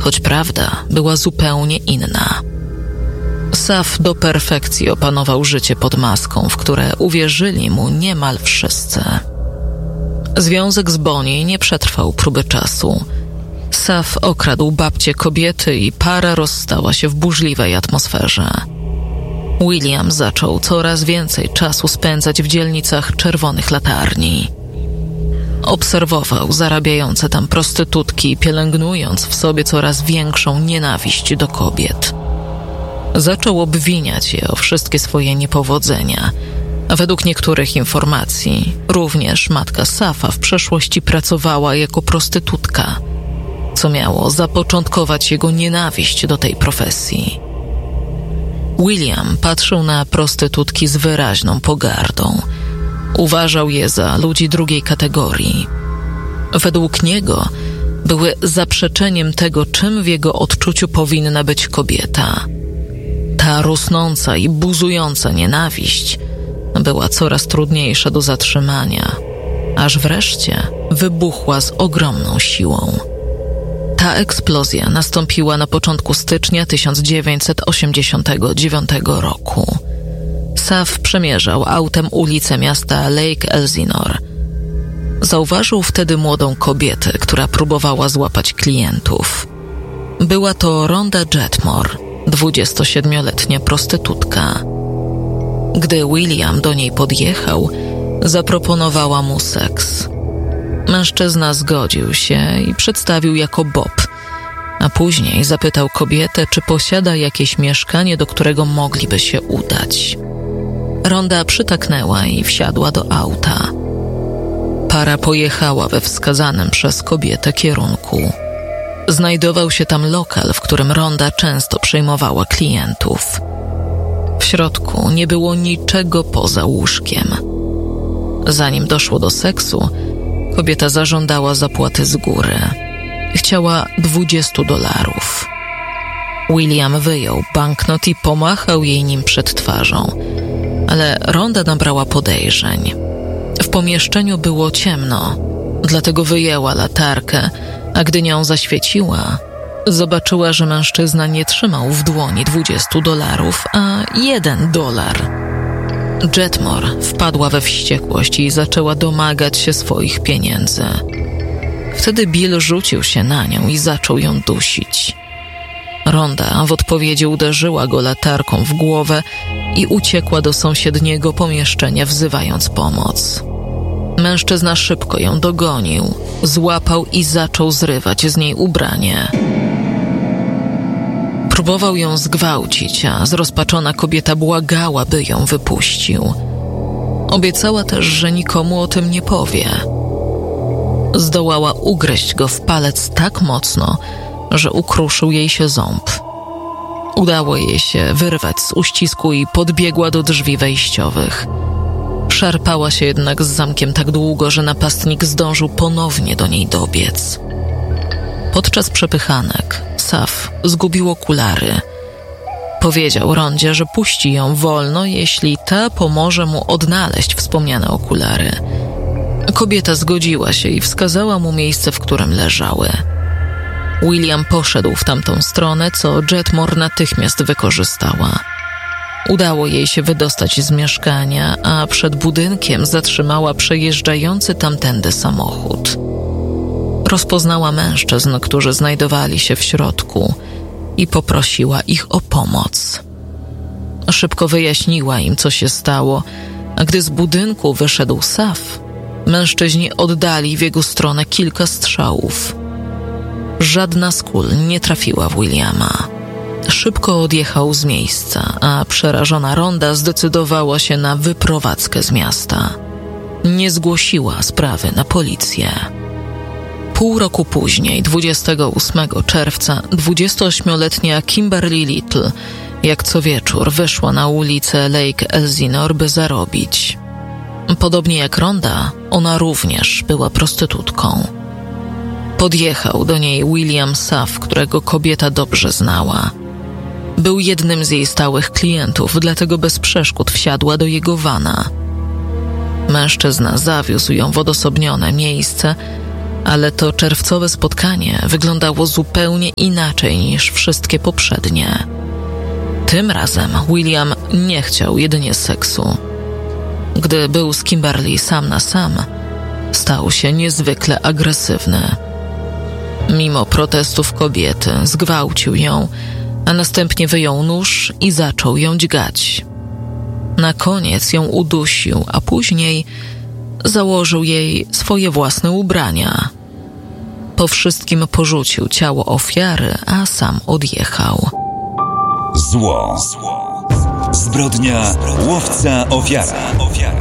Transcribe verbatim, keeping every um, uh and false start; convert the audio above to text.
choć prawda była zupełnie inna. Saf do perfekcji opanował życie pod maską, w które uwierzyli mu niemal wszyscy. Związek z Bonnie nie przetrwał próby czasu. Saf okradł babcię kobiety i para rozstała się w burzliwej atmosferze. William zaczął coraz więcej czasu spędzać w dzielnicach Czerwonych Latarni. Obserwował zarabiające tam prostytutki, pielęgnując w sobie coraz większą nienawiść do kobiet. Zaczął obwiniać je o wszystkie swoje niepowodzenia, a według niektórych informacji również matka Safa w przeszłości pracowała jako prostytutka, co miało zapoczątkować jego nienawiść do tej profesji. William patrzył na prostytutki z wyraźną pogardą. Uważał je za ludzi drugiej kategorii. Według niego były zaprzeczeniem tego, czym w jego odczuciu powinna być kobieta. Ta rosnąca i buzująca nienawiść była coraz trudniejsza do zatrzymania, aż wreszcie wybuchła z ogromną siłą. Ta eksplozja nastąpiła na początku stycznia tysiąc dziewięćset osiemdziesiątego dziewiątego roku. Saf przemierzał autem ulicę miasta Lake Elsinore. Zauważył wtedy młodą kobietę, która próbowała złapać klientów. Była to Rhonda Jetmore, dwudziestosiedmioletnia prostytutka. Gdy William do niej podjechał, zaproponowała mu seks. Mężczyzna zgodził się i przedstawił jako Bob, a później zapytał kobietę, czy posiada jakieś mieszkanie, do którego mogliby się udać. Rhonda przytaknęła i wsiadła do auta. Para pojechała we wskazanym przez kobietę kierunku. Znajdował się tam lokal, w którym Rhonda często przyjmowała klientów. W środku nie było niczego poza łóżkiem. Zanim doszło do seksu, kobieta zażądała zapłaty z góry. Chciała dwadzieścia dolarów. William wyjął banknot i pomachał jej nim przed twarzą, ale Rhonda nabrała podejrzeń. W pomieszczeniu było ciemno, dlatego wyjęła latarkę, a gdy nią zaświeciła, zobaczyła, że mężczyzna nie trzymał w dłoni dwudziestu dolarów, a jeden dolar. Jetmore wpadła we wściekłość i zaczęła domagać się swoich pieniędzy. Wtedy Bill rzucił się na nią i zaczął ją dusić. Rhonda w odpowiedzi uderzyła go latarką w głowę i uciekła do sąsiedniego pomieszczenia, wzywając pomoc. Mężczyzna szybko ją dogonił, złapał i zaczął zrywać z niej ubranie. Próbował ją zgwałcić, a zrozpaczona kobieta błagała, by ją wypuścił. Obiecała też, że nikomu o tym nie powie. Zdołała ugryźć go w palec tak mocno, że ukruszył jej się ząb. Udało jej się wyrwać z uścisku i podbiegła do drzwi wejściowych. Szarpała się jednak z zamkiem tak długo, że napastnik zdążył ponownie do niej dobiec. Podczas przepychanek Saf zgubił okulary. Powiedział Rondzie, że puści ją wolno, jeśli ta pomoże mu odnaleźć wspomniane okulary. Kobieta zgodziła się i wskazała mu miejsce, w którym leżały. William poszedł w tamtą stronę, co Jetmore natychmiast wykorzystała. Udało jej się wydostać z mieszkania, a przed budynkiem zatrzymała przejeżdżający tamtędy samochód. Rozpoznała mężczyzn, którzy znajdowali się w środku, i poprosiła ich o pomoc. Szybko wyjaśniła im, co się stało, a gdy z budynku wyszedł Saf, mężczyźni oddali w jego stronę kilka strzałów. Żadna z kul nie trafiła w Williama. Szybko odjechał z miejsca, a przerażona Rhonda zdecydowała się na wyprowadzkę z miasta. Nie zgłosiła sprawy na policję. Pół roku później, dwudziestego ósmego czerwca, dwudziestoośmioletnia Kimberly Little jak co wieczór wyszła na ulicę Lake Elsinore, by zarobić. Podobnie jak Rhonda, ona również była prostytutką. Podjechał do niej William Saf, którego kobieta dobrze znała. Był jednym z jej stałych klientów, dlatego bez przeszkód wsiadła do jego vana. Mężczyzna zawiózł ją w odosobnione miejsce, Ale to czerwcowe spotkanie wyglądało zupełnie inaczej niż wszystkie poprzednie. Tym razem William nie chciał jedynie seksu. Gdy był z Kimberly sam na sam, stał się niezwykle agresywny. Mimo protestów kobiety zgwałcił ją, a następnie wyjął nóż i zaczął ją dźgać. Na koniec ją udusił, a później założył jej swoje własne ubrania. Po wszystkim porzucił ciało ofiary, a sam odjechał. Zło. Zbrodnia łowca ofiara.